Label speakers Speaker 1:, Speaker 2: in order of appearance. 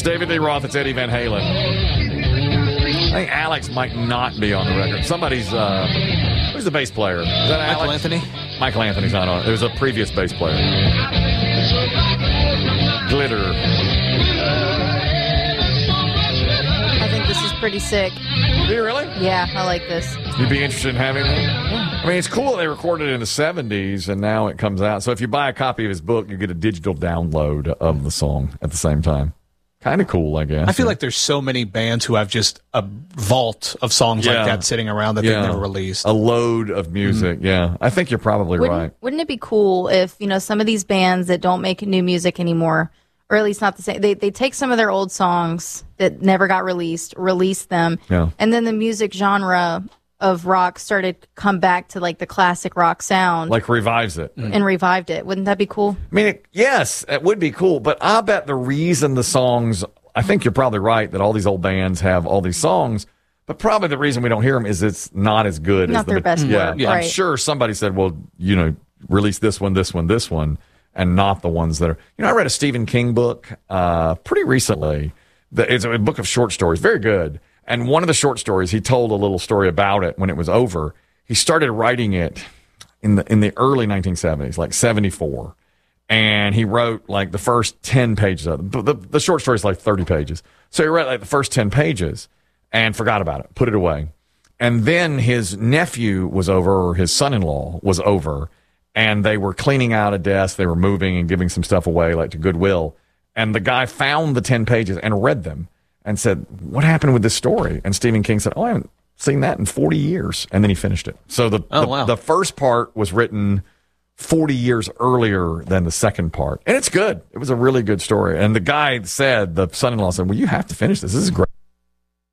Speaker 1: David Lee Roth. It's Eddie Van Halen. I think Alex might not be on the record. Somebody's, who's the bass player? Is that Alex?
Speaker 2: Michael Anthony?
Speaker 1: Michael Anthony's not on it. It was a previous bass player. Glitter.
Speaker 3: I think this is pretty sick.
Speaker 1: Do you really?
Speaker 3: Yeah, I like this.
Speaker 1: You'd be interested in having that? I mean, it's cool they recorded it in the 70s, and now it comes out. So if you buy a copy of his book, you get a digital download of the song at the same time. Kind of cool, I guess.
Speaker 2: I feel like there's so many bands who have just a vault of songs like that sitting around that they've never released.
Speaker 1: A load of music, yeah. I think you're probably right.
Speaker 3: Wouldn't it be cool if, some of these bands that don't make new music anymore, or at least not the same, they take some of their old songs that never got released, release them, and then the music genre of rock started to come back to like the classic rock sound.
Speaker 1: Like revives it.
Speaker 3: And revived it. Wouldn't that be cool?
Speaker 1: I mean, yes, it would be cool, but I bet the reason the songs, I think you're probably right that all these old bands have all these songs, but probably the reason we don't hear them is it's not as good.
Speaker 3: Not
Speaker 1: as
Speaker 3: their best work,
Speaker 1: I'm
Speaker 3: right.
Speaker 1: sure somebody said, well, release this one, and not the ones that are, I read a Stephen King book pretty recently. It's a book of short stories, very good. And one of the short stories, he told a little story about it when it was over. He started writing it in the early 1970s, like 74. And he wrote like the first 10 pages of it. The short story is like 30 pages. So he wrote like the first 10 pages and forgot about it, put it away. And then his nephew was over, or his son-in-law was over, and they were cleaning out a desk. They were moving and giving some stuff away, like to Goodwill. And the guy found the 10 pages and read them and said, what happened with this story? And Stephen King said, I haven't seen that in 40 years. And then he finished it. So the first part was written 40 years earlier than the second part. And it's good. It was a really good story. And the guy said, the son-in-law said, well, you have to finish this. This is great.